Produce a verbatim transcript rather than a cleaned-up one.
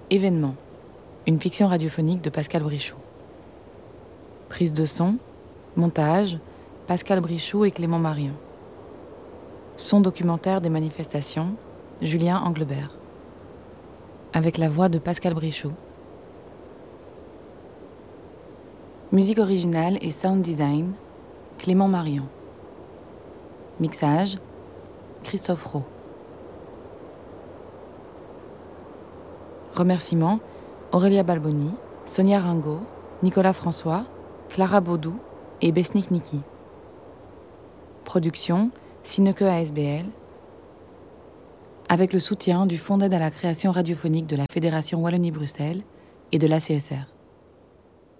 Événement, une fiction radiophonique de Pascal Brichoux. Prise de son, montage, Pascal Brichoux et Clément Marion. Son documentaire des manifestations, Julien Anglebert. Avec la voix de Pascal Brichoux. Musique originale et sound design, Clément Marion. Mixage, Christophe Rowe. Remerciements, Aurélia Balboni, Sonia Ringot, Nicolas François, Clara Baudou et Besnik Niki. Production, Sineke A S B L, avec le soutien du Fonds d'aide à la création radiophonique de la Fédération Wallonie-Bruxelles et de l'A C S R.